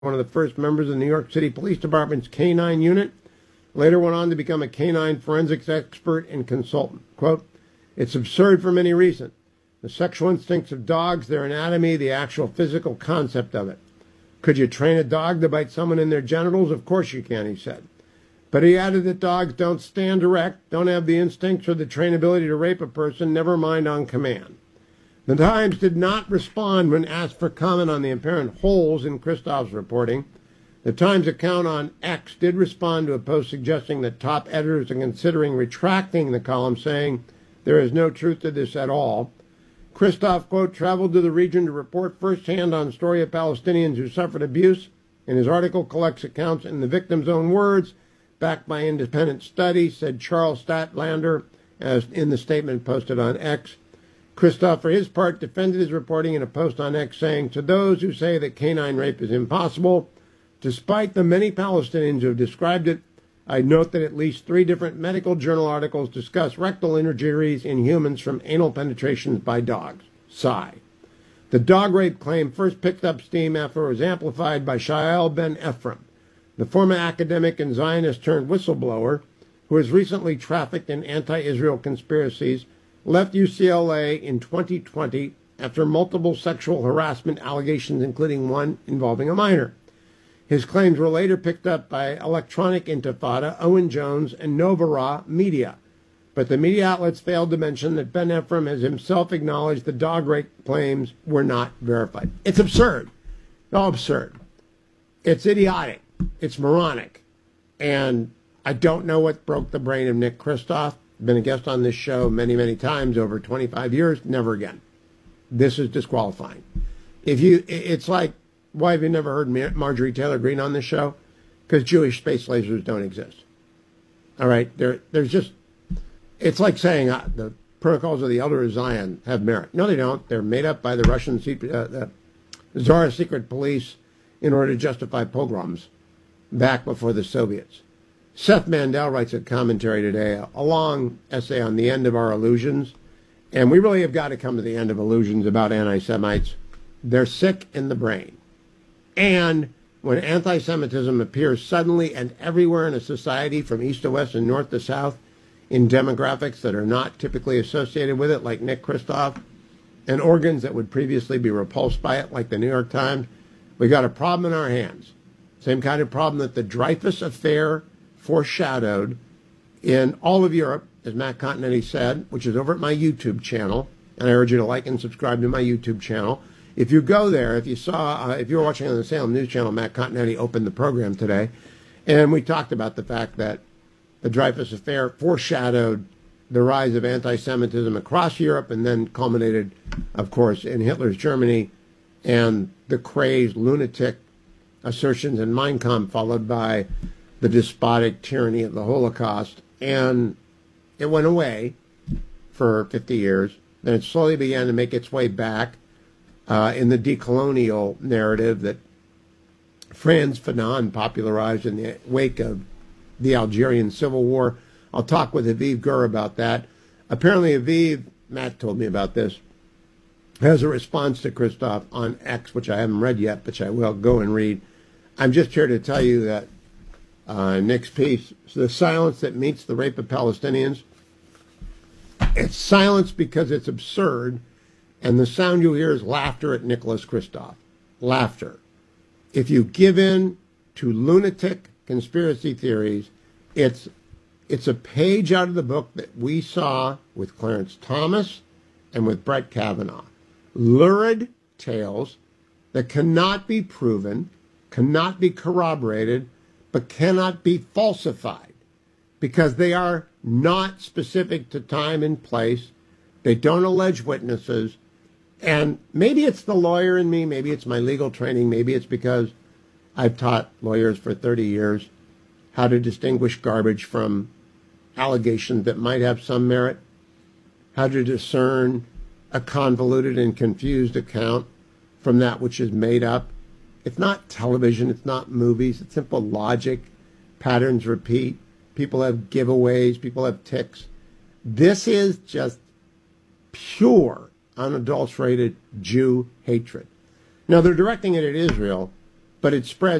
one of the first members of the New York City Police Department's K-9 unit, later went on to become a K-9 forensics expert and consultant. Quote, "It's absurd for many reasons. The sexual instincts of dogs, their anatomy, the actual physical concept of it. Could you train a dog to bite someone in their genitals? Of course you can," he said. But he added that dogs don't stand erect, don't have the instincts or the trainability to rape a person, never mind on command. The Times did not respond when asked for comment on the apparent holes in Christoph's reporting. The Times account on X did respond to a post suggesting that top editors are considering retracting the column, saying there is no truth to this at all. Christoph, quote, traveled to the region to report firsthand on story of Palestinians who suffered abuse, and his article collects accounts in the victim's own words, backed by independent studies, said Charles Statlander, as in the statement posted on X. Christoph, for his part, defended his reporting in a post on X, saying, "To those who say that canine rape is impossible, despite the many Palestinians who have described it, I note that at least 3 different medical journal articles discuss rectal injuries in humans from anal penetrations by dogs." Sigh. The dog rape claim first picked up steam after it was amplified by Shael Ben Ephraim, the former academic and Zionist-turned-whistleblower who was recently trafficked in anti-Israel conspiracies, left UCLA in 2020 after multiple sexual harassment allegations, including one involving a minor. His claims were later picked up by Electronic Intifada, Owen Jones, and Novara Media. But the media outlets failed to mention that Ben Ephraim has himself acknowledged the dog rape claims were not verified. It's absurd. All absurd. It's idiotic. It's moronic. And I don't know what broke the brain of Nick Christoff. Been a guest on this show many, many times over 25 years. Never again. This is disqualifying. It's like, why have you never heard Marjorie Taylor Greene on this show? Because Jewish space lasers don't exist. All right? There's just, it's like saying the protocols of the Elder of Zion have merit. No, they don't. They're made up by the Russian the Tsar secret police in order to justify pogroms back before the Soviets. Seth Mandel writes a commentary today, a long essay on the end of our illusions. And we really have got to come to the end of illusions about anti-Semites. They're sick in the brain. And when anti-Semitism appears suddenly and everywhere in a society from east to west and north to south in demographics that are not typically associated with it, like Nick Christoff, and organs that would previously be repulsed by it, like the New York Times, we got a problem in our hands. Same kind of problem that the Dreyfus Affair foreshadowed in all of Europe, as Matt Continetti said, which is over at my YouTube channel, and I urge you to like and subscribe to my YouTube channel. If you go there, if you were watching on the Salem News Channel, Matt Continetti opened the program today, and we talked about the fact that the Dreyfus Affair foreshadowed the rise of anti-Semitism across Europe and then culminated, of course, in Hitler's Germany and the crazed, lunatic assertions in Mein Kampf, followed by the despotic tyranny of the Holocaust. And it went away for 50 years. Then it slowly began to make its way back in the decolonial narrative that Frantz Fanon popularized in the wake of the Algerian Civil War. I'll talk with Aviv Gur about that. Apparently Aviv, Matt told me about this, has a response to Christoff on X, which I haven't read yet, but I will go and read. I'm just here to tell you that Nick's piece, the silence that meets the rape of Palestinians, it's silence because it's absurd, and the sound you hear is laughter at Nicholas Christoff. Laughter. If you give in to lunatic conspiracy theories, it's a page out of the book that we saw with Clarence Thomas and with Brett Kavanaugh. Lurid tales that cannot be proven, cannot be corroborated, but cannot be falsified because they are not specific to time and place. They don't allege witnesses. And maybe it's the lawyer in me, maybe it's my legal training, maybe it's because I've taught lawyers for 30 years how to distinguish garbage from allegations that might have some merit, how to discern a convoluted and confused account from that which is made up. It's not television, it's not movies, it's simple logic. Patterns repeat. People have giveaways, people have tics. This is just pure, unadulterated Jew hatred. Now, they're directing it at Israel, but it spreads